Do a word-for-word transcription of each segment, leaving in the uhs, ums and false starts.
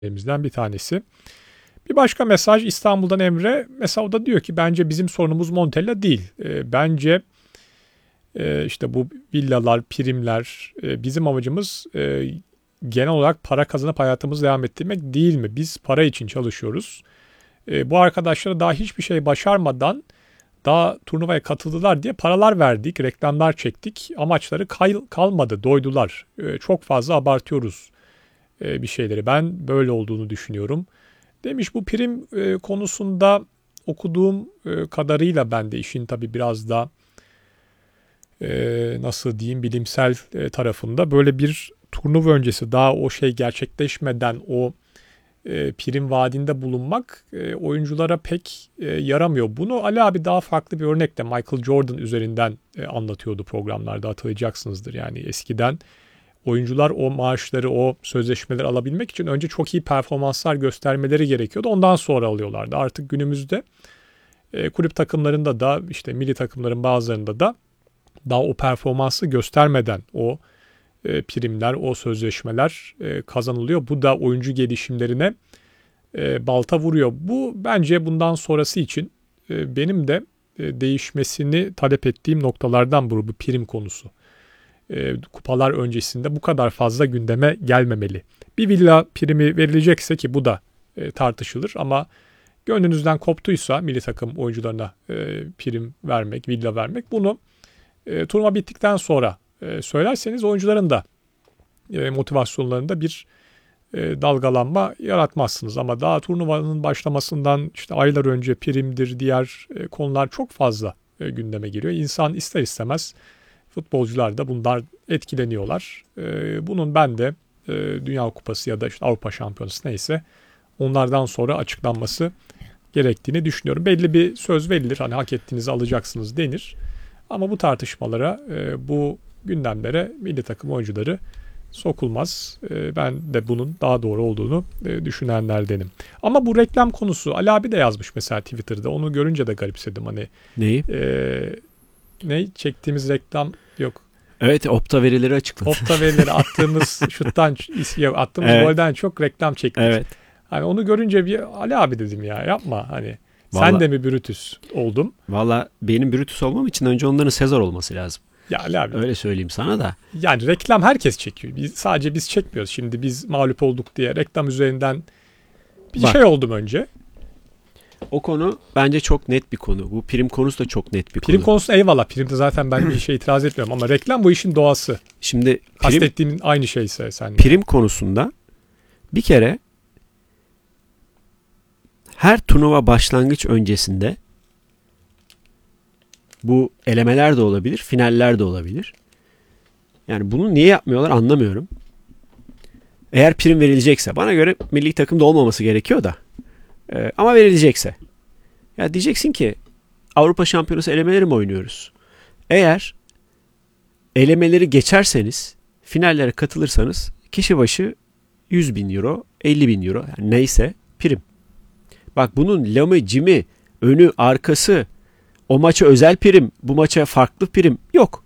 bir tanesi. Bir başka mesaj İstanbul'dan Emre. Mesela o da diyor ki bence bizim sorunumuz Montella değil. E, bence e, işte bu villalar, primler, e, bizim amacımız e, genel olarak para kazanıp hayatımızı devam ettirmek değil mi? Biz para için çalışıyoruz. E, bu arkadaşlara daha hiçbir şey başarmadan daha turnuvaya katıldılar diye paralar verdik, reklamlar çektik. Amaçları kal- kalmadı, doydular. E, çok fazla abartıyoruz e, bir şeyleri. Ben böyle olduğunu düşünüyorum. Demiş bu prim e, konusunda okuduğum e, kadarıyla ben de işin tabii biraz da e, nasıl diyeyim bilimsel e, tarafında böyle bir turnuva öncesi daha o şey gerçekleşmeden o e, prim vaadinde bulunmak e, oyunculara pek e, yaramıyor. Bunu Ali abi daha farklı bir örnekle Michael Jordan üzerinden e, anlatıyordu programlarda, hatırlayacaksınızdır. Yani eskiden oyuncular o maaşları, o sözleşmeleri alabilmek için önce çok iyi performanslar göstermeleri gerekiyordu. Ondan sonra alıyorlardı. Artık günümüzde e, kulüp takımlarında da işte milli takımların bazılarında da daha o performansı göstermeden o e, primler, o sözleşmeler e, kazanılıyor. Bu da oyuncu gelişimlerine e, balta vuruyor. Bu bence bundan sonrası için e, benim de e, değişmesini talep ettiğim noktalardan bu, bu prim konusu. E, kupalar öncesinde bu kadar fazla gündeme gelmemeli. Bir villa primi verilecekse ki bu da e, tartışılır ama gönlünüzden koptuysa milli takım oyuncularına e, prim vermek, villa vermek bunu e, turnuva bittikten sonra e, söylerseniz oyuncuların da e, motivasyonlarında bir e, dalgalanma yaratmazsınız. Ama daha turnuvanın başlamasından işte aylar önce primdir, diğer e, konular çok fazla e, gündeme geliyor. İnsan ister istemez, futbolcular da bundan etkileniyorlar. E, bunun ben de e, Dünya Kupası ya da işte Avrupa Şampiyonası neyse onlardan sonra açıklanması gerektiğini düşünüyorum. Belli bir söz verilir. Hani hak ettiğinizi alacaksınız denir. Ama bu tartışmalara, e, bu gündemlere milli takım oyuncuları sokulmaz. E, ben de bunun daha doğru olduğunu e, düşünenlerdenim. Ama bu reklam konusu Ali abi de yazmış mesela Twitter'da. Onu görünce de garipsedim. Hani Neyi? E, ne çektiğimiz reklam yok. Evet, Opta verileri açıkladı. Opta verileri attığımız şuttan, attığımız evet. golden çok reklam çektik. Evet. Hani onu görünce bir Ali abi dedim ya yapma hani. Vallahi, sen de mi Brutus oldun? Valla benim Brutus olmam için önce onların Sezar olması lazım. Ya Ali abi. Öyle söyleyeyim sana da. Yani reklam herkes çekiyor. Biz, sadece biz çekmiyoruz. Şimdi biz mağlup olduk diye reklam üzerinden bir Bak, şey oldum önce. O konu bence çok net bir konu. Bu prim konusu da çok net bir prim konu. Prim konusu eyvallah. Primde zaten ben bir şey itiraz etmiyorum ama reklam bu işin doğası. Şimdi kastettiğimin aynı şeyse sen. Prim konusunda bir kere her turnuva başlangıç öncesinde bu elemeler de olabilir, finaller de olabilir. Yani bunu niye yapmıyorlar anlamıyorum. Eğer prim verilecekse, bana göre milli takımda olmaması gerekiyor da. Ee, ama verilecekse. Ya diyeceksin ki Avrupa Şampiyonası elemeleri mi oynuyoruz? Eğer elemeleri geçerseniz, finallere katılırsanız kişi başı yüz bin euro, elli bin euro yani neyse prim. Bak bunun lamı, cimi, önü, arkası, o maça özel prim, bu maça farklı prim yok.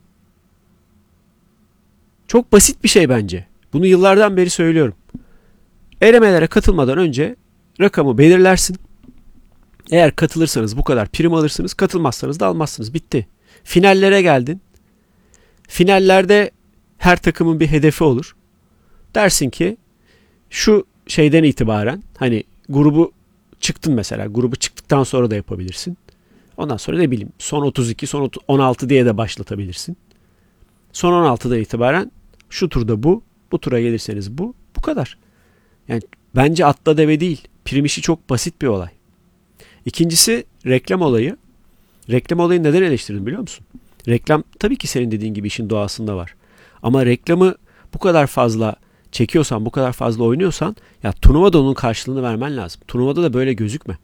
Çok basit bir şey bence. Bunu yıllardan beri söylüyorum. Elemelere katılmadan önce rakamı belirlersin. Eğer katılırsanız bu kadar prim alırsınız, katılmazsanız da almazsınız. Bitti. Finallere geldin. Finallerde her takımın bir hedefi olur. Dersin ki şu şeyden itibaren hani grubu çıktın mesela. Grubu çıktıktan sonra da yapabilirsin. Ondan sonra ne bileyim son otuz iki, son on altı diye de başlatabilirsin. Son on altıdan itibaren şu turda bu, bu tura gelirseniz bu, bu kadar. Yani bence atla deve değil. Prim işi çok basit bir olay. İkincisi reklam olayı. Reklam olayını neden eleştirdim biliyor musun? Reklam tabii ki senin dediğin gibi işin doğasında var. Ama reklamı bu kadar fazla çekiyorsan, bu kadar fazla oynuyorsan ya turnuvada onun karşılığını vermen lazım. Turnuvada da böyle gözükme.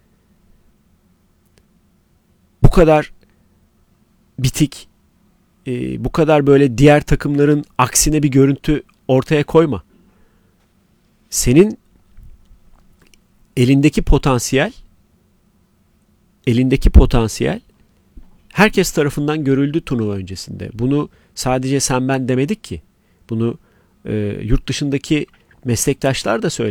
Bu kadar bitik, e, bu kadar böyle diğer takımların aksine bir görüntü ortaya koyma. Senin elindeki potansiyel elindeki potansiyel herkes tarafından görüldü turnuva öncesinde. Bunu sadece sen ben demedik ki. Bunu e, yurt dışındaki meslektaşlar da söyledi.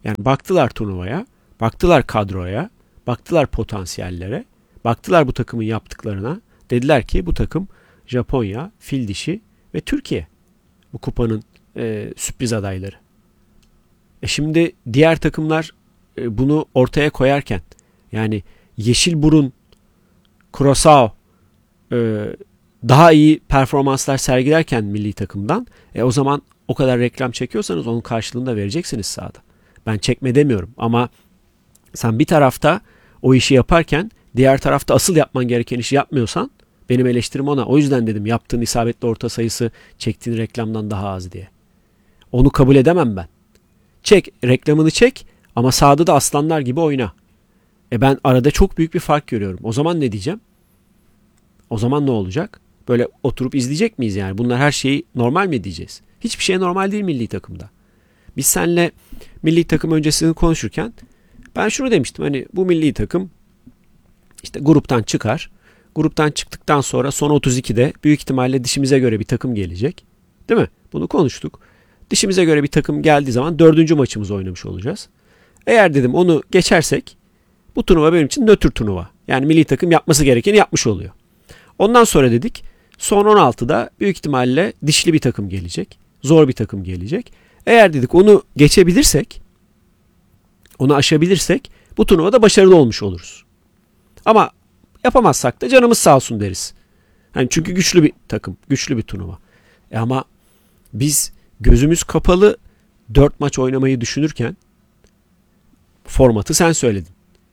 Yani baktılar turnuvaya, baktılar kadroya, baktılar potansiyellere, baktılar bu takımın yaptıklarına. Dediler ki bu takım Japonya, fil dişi ve Türkiye. Bu kupanın e, sürpriz adayları. E şimdi diğer takımlar e, bunu ortaya koyarken, yani Yeşilburun, Curaçao e, daha iyi performanslar sergilerken milli takımdan, e, o zaman o kadar reklam çekiyorsanız onun karşılığını da vereceksiniz sahada. Ben çekme demiyorum ama sen bir tarafta o işi yaparken diğer tarafta asıl yapman gereken işi yapmıyorsan, benim eleştirim ona. O yüzden dedim yaptığın isabetli orta sayısı çektiğin reklamdan daha az diye. Onu kabul edemem ben. Çek, reklamını çek ama sahada da aslanlar gibi oyna. E ben arada çok büyük bir fark görüyorum. O zaman ne diyeceğim? O zaman ne olacak? Böyle oturup izleyecek miyiz yani? Bunlar her şeyi normal mi diyeceğiz? Hiçbir şey normal değil milli takımda. Biz seninle milli takım öncesini konuşurken ben şunu demiştim. Hani bu milli takım işte gruptan çıkar. Gruptan çıktıktan sonra son otuz ikide büyük ihtimalle dişimize göre bir takım gelecek. Değil mi? Bunu konuştuk. Dişimize göre bir takım geldiği zaman dördüncü maçımızı oynamış olacağız. Eğer dedim onu geçersek bu turnuva benim için nötr turnuva. Yani milli takım yapması gerekeni yapmış oluyor. Ondan sonra dedik son on altıda büyük ihtimalle dişli bir takım gelecek. Zor bir takım gelecek. Eğer dedik onu geçebilirsek, onu aşabilirsek bu turnuvada başarılı olmuş oluruz. Ama yapamazsak da canımız sağ olsun deriz. Yani çünkü güçlü bir takım, güçlü bir turnuva. E ama biz gözümüz kapalı dört maç oynamayı düşünürken formatı sen söyledin.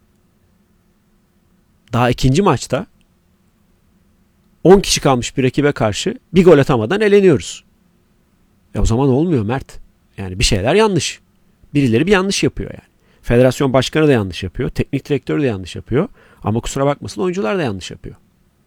Daha ikinci maçta on kişi kalmış bir rakibe karşı bir gol atamadan eleniyoruz. E o zaman olmuyor Mert. Yani bir şeyler yanlış. Birileri bir yanlış yapıyor yani. Federasyon başkanı da yanlış yapıyor. Teknik direktör de yanlış yapıyor. Ama kusura bakmasın oyuncular da yanlış yapıyor.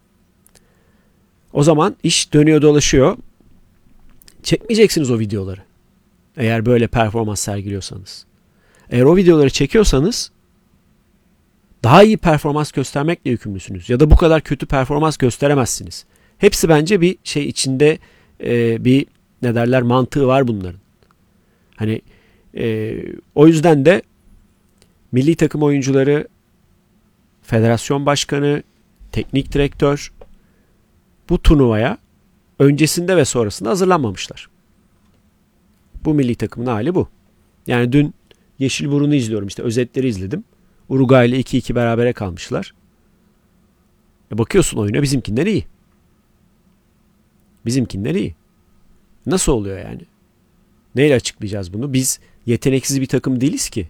O zaman iş dönüyor dolaşıyor. Çekmeyeceksiniz o videoları. Eğer böyle performans sergiliyorsanız. Eğer o videoları çekiyorsanız daha iyi performans göstermekle yükümlüsünüz. Ya da bu kadar kötü performans gösteremezsiniz. Hepsi bence bir şey içinde e, bir ne derler mantığı var bunların. Hani e, o yüzden de milli takım oyuncuları, federasyon başkanı, teknik direktör bu turnuvaya öncesinde ve sonrasında hazırlanmamışlar. Bu milli takımın hali bu. Yani dün Yeşilburun'u izliyorum. İşte özetleri izledim. Uruguay ile iki iki berabere kalmışlar. E bakıyorsun oyuna bizimkinden iyi. Bizimkinden iyi. Nasıl oluyor yani? Neyle açıklayacağız bunu? Biz yeteneksiz bir takım değiliz ki.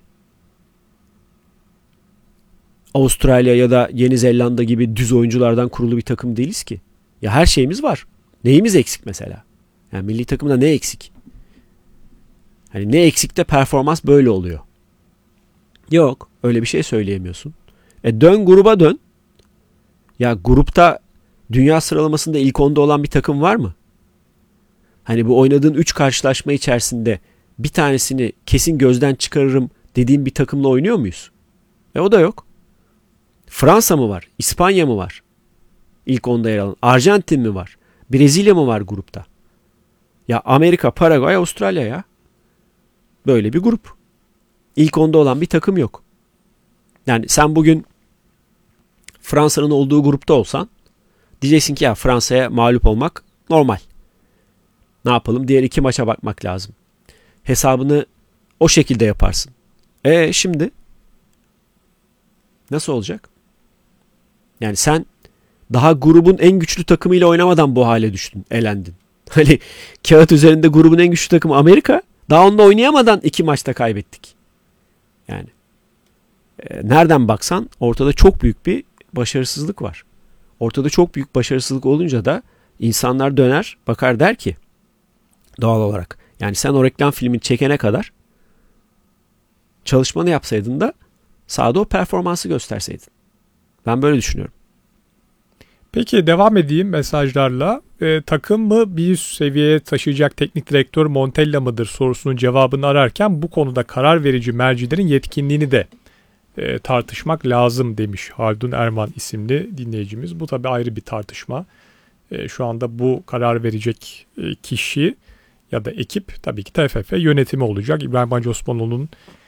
Avustralya ya da Yeni Zelanda gibi düz oyunculardan kurulu bir takım değiliz ki. Ya her şeyimiz var. Neyimiz eksik mesela? Yani milli takımda ne eksik? Hani ne eksik de performans böyle oluyor. Yok. Öyle bir şey söyleyemiyorsun. E dön gruba dön. Ya grupta dünya sıralamasında ilk onda olan bir takım var mı? Hani bu oynadığın üç karşılaşma içerisinde bir tanesini kesin gözden çıkarırım dediğim bir takımla oynuyor muyuz? E o da yok. Fransa mı var? İspanya mı var? İlk onda yer alan. Arjantin mi var? Brezilya mı var grupta? Ya Amerika, Paraguay, Avustralya ya. Böyle bir grup. İlk onda olan bir takım yok. Yani sen bugün Fransa'nın olduğu grupta olsan diyeceksin ki ya Fransa'ya mağlup olmak normal. Ne yapalım? Diğer iki maça bakmak lazım. Hesabını o şekilde yaparsın. E şimdi nasıl olacak? Yani sen daha grubun en güçlü takımıyla oynamadan bu hale düştün, elendin. Hani kağıt üzerinde grubun en güçlü takımı Amerika. Daha onunla oynayamadan iki maçta kaybettik. Yani e, nereden baksan ortada çok büyük bir başarısızlık var. Ortada çok büyük başarısızlık olunca da insanlar döner, bakar der ki doğal olarak. Yani sen o reklam filmini çekene kadar çalışmanı yapsaydın da sahada o performansı gösterseydin. Ben böyle düşünüyorum. Peki devam edeyim mesajlarla. E, takım mı bir üst seviyeye taşıyacak teknik direktör Montella mıdır sorusunun cevabını ararken bu konuda karar verici mercilerin yetkinliğini de e, tartışmak lazım demiş Haldun Erman isimli dinleyicimiz. Bu tabii ayrı bir tartışma. E, şu anda bu karar verecek e, kişi ya da ekip tabii ki T F F yönetimi olacak. İbrahim Hacı Osmanoğlu'nun